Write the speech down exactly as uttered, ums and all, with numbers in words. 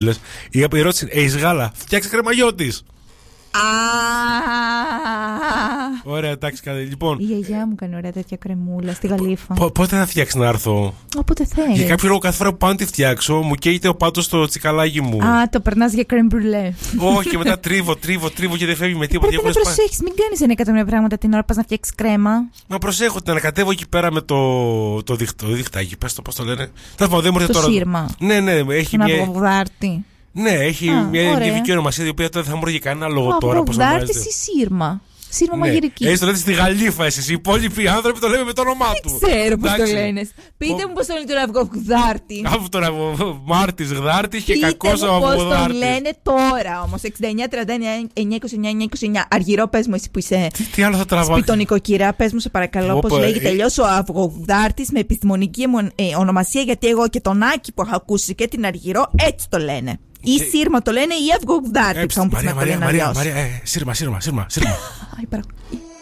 Η ερώτηση είναι: έχεις γάλα? Φτιάξε κρεμαγιώτης. Ωραία, εντάξει, καλή. Λοιπόν, η γιαγιά μου κάνει ωραία τέτοια κρεμούλα στη Γαλήφα. Π- πότε θα φτιάξει να έρθω? Όποτε θέλει. Για κάποιο λόγο, κάθε φορά που πάω να τη φτιάξω, μου καίγεται ο πάτος στο τσικαλάκι μου. Α, το περνάς για κρέμ μπρουλέ. Όχι, και μετά τρίβω, τρίβω, τρίβω και δεν φεύγει με τίποτα. Πρέπει να προσέχεις, μην κάνεις ένα εκατομμύριο πράγματα την ώρα πας να φτιάξεις κρέμα. Μα προσέχω, την ανακατεύω εκεί πέρα με το, το, διχ, το διχτάκι. Πες το, πώς το λένε. Θα πω, δεν μου έρχεται Το τώρα. σύρμα. Ναι, ναι, έχει Τον μια. αυγοδάρτη. Ναι, έχει Α, μια ωραία. ειδική ονομασία, η οποία δεν θα μου έρχεται κανένα λόγο Ο τώρα. Πώς αυγοδάρτης ή σύρμα. Σύρμα ναι. μαγειρική. Έχεις το λέτε στη Γαλήφα εσείς. Οι υπόλοιποι άνθρωποι το λέμε με το όνομά του. Δεν ξέρω πώς το Εντάξει. λένε. Πείτε μου πώς το λένε τον αυγοδάρτη. Αφού τώρα Μάρτης Γδάρτης και Πείτε κακός ο μου πώς τον αυγοδάρτης. λένε τώρα όμως. εξήντα εννιά τριάντα εννιά είκοσι εννιά εννιά είκοσι εννιά. Αργυρό, πες μου εσύ που είσαι Τι, τι άλλο θα τραβάει. σπιτονικοκυρά, πες μου σε παρακαλώ Όπα, πώς ε, λέγεται ε, αλλιώς ο αυγοδάρτης με επιστημονική αιμο- ε, ονομασία, γιατί εγώ και τον Άκη που έχω ακούσει και την Αργυρό έτσι το λένε. Ή Και- σύρμα το λένε ή αυγοδάρτη. Ε, Θα μου πεις Μαρία, να το Μαρία, λένε Μαρία, αλλιώς. Μαρία, ε, σύρμα, σύρμα, σύρμα, σύρμα. Ai, para.